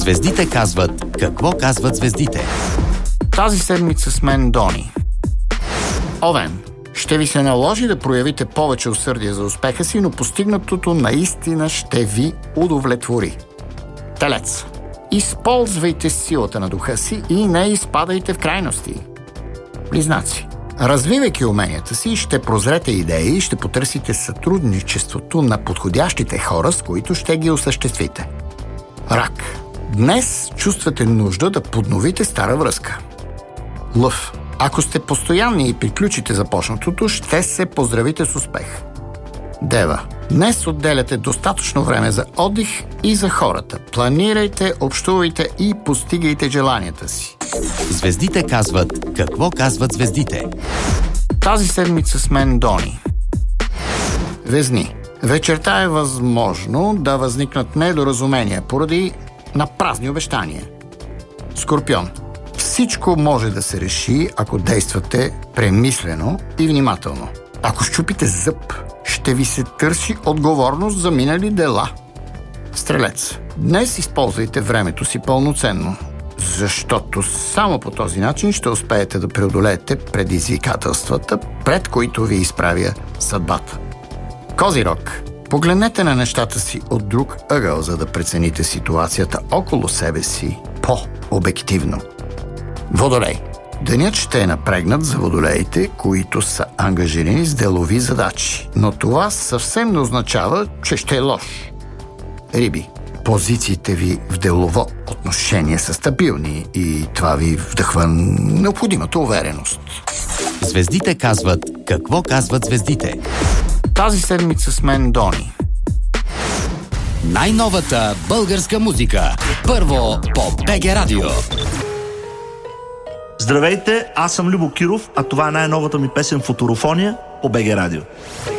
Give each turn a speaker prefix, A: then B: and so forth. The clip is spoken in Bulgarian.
A: Звездите казват какво казват звездите.
B: Тази седмица с мен Дони. Овен, ще ви се наложи да проявите повече усърдие за успеха си, но постигнатото наистина ще ви удовлетвори. Телец, използвайте силата на духа си и не изпадайте в крайности. Близнаци, развивайки уменията си, ще прозрете идеи и ще потърсите сътрудничеството на подходящите хора, с които ще ги осъществите. Рак, днес чувствате нужда да подновите стара връзка. Лъв, ако сте постоянни и приключите започнатото, ще се поздравите с успех. Дева, днес отделяте достатъчно време за отдих и за хората. Планирайте, общувайте и постигайте желанията си.
A: Звездите казват какво казват звездите.
B: Тази седмица с мен Дони. Везни, вечерта е възможно да възникнат недоразумения поради напразни обещания. Скорпион, всичко може да се реши, ако действате премислено и внимателно. Ако счупите зъб, ще ви се търси отговорност за минали дела. Стрелец, днес използвайте времето си пълноценно, защото само по този начин ще успеете да преодолеете предизвикателствата, пред които ви изправя съдбата. Козирог, погледнете на нещата си от друг ъгъл, за да прецените ситуацията около себе си по-обективно. Водолей, денят ще е напрегнат за водолеите, които са ангажирани с делови задачи, но това съвсем не означава, че ще е лош. Риби, позициите ви в делово отношение са стабилни и това ви вдъхва необходимата увереност.
A: Звездите казват какво казват звездите.
B: Тази седмица с мен Дони.
A: Най-новата българска музика. Първо по БГ Радио.
C: Здравейте, аз съм Любо Киров, а това е най-новата ми песен "Футурофония" по БГ Радио.